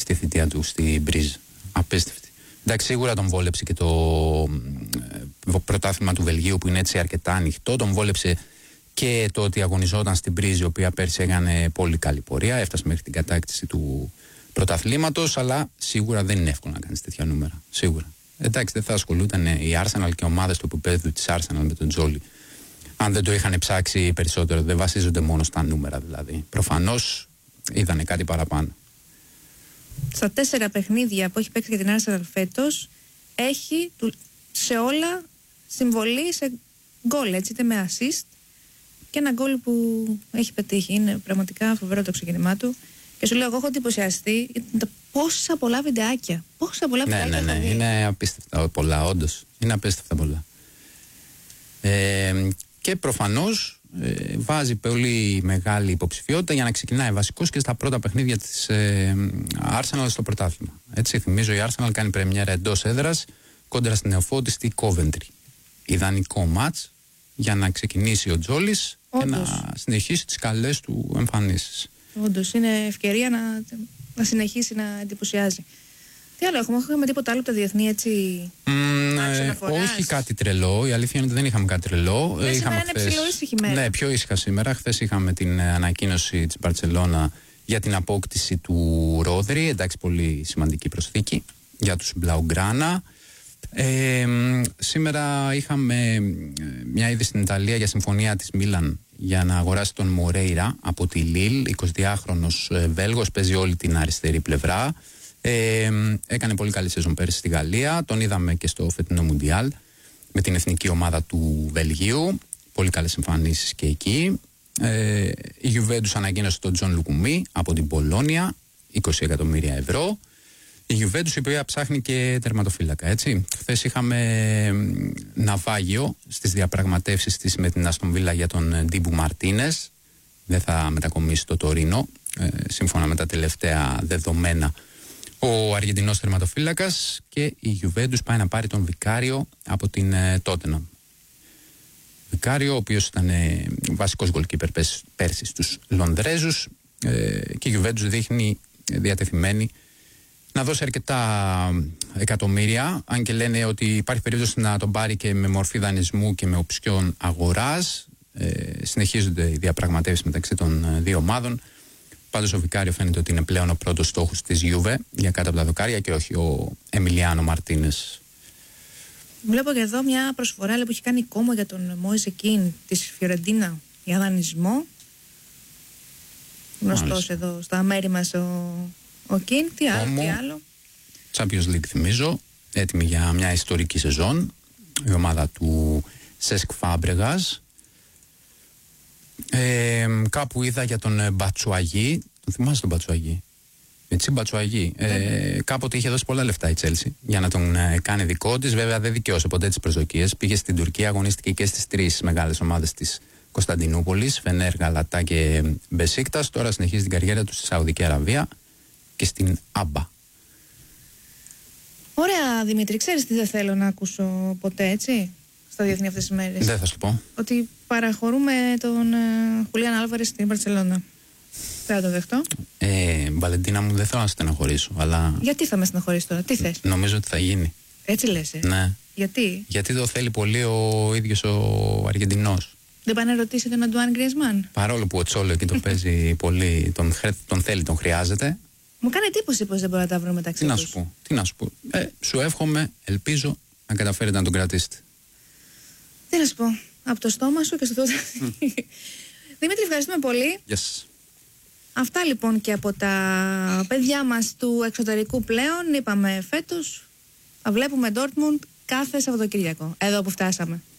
στη θητεία του στη Μπριζ. Απίστευτη. Εντάξει, σίγουρα τον βόλεψε και το πρωτάθλημα του Βελγίου που είναι έτσι αρκετά ανοιχτό. Τον βόλεψε και το ότι αγωνιζόταν στην Μπριζ, η οποία πέρσι έκανε πολύ καλή πορεία. Έφτασε μέχρι την κατάκτηση του πρωταθλήματος, αλλά σίγουρα δεν είναι εύκολο να κάνει τέτοια νούμερα. Σίγουρα. Εντάξει, δεν θα ασχολούταν η Arsenal και ομάδες του επίπεδου της Arsenal με τον Τζόλι, αν δεν το είχαν ψάξει περισσότερο. Δεν βασίζονται μόνο στα νούμερα δηλαδή. Προφανώς είδανε κάτι παραπάνω. Στα 4 παιχνίδια που έχει παίξει για την Arsenal φέτος, έχει σε όλα συμβολή σε γκολ, έτσι, είτε με assist και ένα γκολ που έχει πετύχει. Είναι πραγματικά φοβερό το ξεκίνημά του. Και σου λέω, εγώ έχω εντυπωσιαστεί πόσα πολλά βιντεάκια. Πόσα πολλά βιντεάκια. Ναι, είναι απίστευτα πολλά, όντως. Είναι απίστευτα πολλά. Και προφανώς βάζει πολύ μεγάλη υποψηφιότητα για να ξεκινάει βασικός και στα πρώτα παιχνίδια της Arsenal στο πρωτάθλημα. Έτσι, θυμίζω, η Arsenal κάνει πρεμιέρα εντός έδρας κόντρα στην νεοφώτιστη Coventry. Ιδανικό μάτς για να ξεκινήσει ο Τζόλις και να συνεχίσει τις καλές του εμφανίσεις. Όντως, είναι ευκαιρία να συνεχίσει να εντυπωσιάζει. Τι άλλο έχουμε τίποτα άλλο από τα διεθνή, έτσι. Όχι κάτι τρελό. Η αλήθεια είναι ότι δεν είχαμε κάτι τρελό. Σήμερα είναι ψηλό ήσυχη μέρα. Ναι, πιο ήσυχα σήμερα. Χθες είχαμε την ανακοίνωση της Μπαρτσελώνα για την απόκτηση του Ρόδρυ. Εντάξει, πολύ σημαντική προσθήκη για τους Μπλαουγκράνα. Σήμερα είχαμε μια είδηση στην Ιταλία για συμφωνία της Μίλαν για να αγοράσει τον Μορέιρα από τη Λίλ. 22χρονος Βέλγος, παίζει όλη την αριστερή πλευρά. Έκανε πολύ καλή σεζόν πέρυσι στη Γαλλία. Τον είδαμε και στο φετινό Μουντιάλ με την εθνική ομάδα του Βελγίου. Πολύ καλές εμφανίσεις και εκεί. Η Γιουβέντους ανακοίνωσε τον Τζον Λουκουμί από την Πολόνια, 20 εκατομμύρια ευρώ. Η Γιουβέντους, η οποία ψάχνει και τερματοφύλακα, έτσι. Χθες είχαμε ναυάγιο στις διαπραγματεύσεις της με την Αστον Βίλα για τον Ντίμπου Μαρτίνες. Δεν θα μετακομίσει το Τωρίνο, σύμφωνα με τα τελευταία δεδομένα, ο Αργεντινός τερματοφύλακας, και η Γιουβέντους πάει να πάρει τον Βικάριο από την Τότεναμ. Βικάριο, ο οποίος ήταν βασικός γκολκίπερ πέρσι στους Λονδρέζους, και η Γιουβέντους δείχνει διατεθειμένη να δώσει αρκετά εκατομμύρια, αν και λένε ότι υπάρχει περίπτωση να τον πάρει και με μορφή δανεισμού και με οψιόν αγοράς. Συνεχίζονται οι διαπραγματεύσεις μεταξύ των δύο ομάδων. Πάντως ο Βικάριο φαίνεται ότι είναι πλέον ο πρώτος στόχος της Γιούβε για κάτω από τα δοκάρια και όχι ο Εμιλιάνο Μαρτίνες. Βλέπω και εδώ μια προσφορά που έχει κάνει κόμμα για τον Μόιζε Κιν της Φιωρεντίνα για δανεισμό. Γνωστός εδώ στα μέρη μας ο Κιν. Τι άλλο. Champions League θυμίζω. Έτοιμη για μια ιστορική σεζόν. Η ομάδα του Σέσκ Φάμπρεγας. Κάπου είδα για τον Μπατσουαγί. Τον θυμάσαι τον Μπατσουαγί? Έτσι, Μπατσουαγί. Κάποτε είχε δώσει πολλά λεφτά η Chelsea για να τον κάνει δικό της. Βέβαια δεν δικαιώσε ποτέ τις προσδοκίες. Πήγε στην Τουρκία, αγωνίστηκε και στις τρεις μεγάλες ομάδες της Κωνσταντινούπολης, Φενέρ, Γαλατά και Μπεσίκτας. Τώρα συνεχίζει την καριέρα του στη Σαουδική Αραβία και στην Άμπα. Ωραία, Δημήτρη, ξέρεις τι δεν θέλω να ακούσω ποτέ, έτσι, στα διεθνή αυτές τις μέρες? Δεν θα σου πω. Ότι παραχωρούμε τον Χουλιάν Άλβαρες στην Μπαρτσελώνα. Δεν θα το δεχτώ. Βαλεντίνα μου, δεν θέλω να στεναχωρήσω, αλλά... Γιατί θα με στεναχωρήσει τώρα, τι θες? Νομίζω ότι θα γίνει. Έτσι λες, Ναι. Γιατί? Γιατί το θέλει πολύ ο ίδιος ο Αργεντινός. Δεν πάει να ρωτήσει τον Αντουάν Γκριεζμάν? Παρόλο που ο Τσόλο εκεί το παίζει πολύ, τον θέλει, τον χρειάζεται. Μου κάνει εντύπωση πως δεν μπορούμε να τα βρούμε μεταξύ τους. Τι να σου πω. Σου εύχομαι, ελπίζω να καταφέρετε να τον κρατήσετε. Τι να σου πω. Από το στόμα σου και στο τότε. Δημήτρη, ευχαριστούμε πολύ. Yes. Αυτά λοιπόν και από τα παιδιά μας του εξωτερικού πλέον. Είπαμε φέτος θα βλέπουμε Dortmund κάθε Σαββατοκύριακο. Εδώ που φτάσαμε.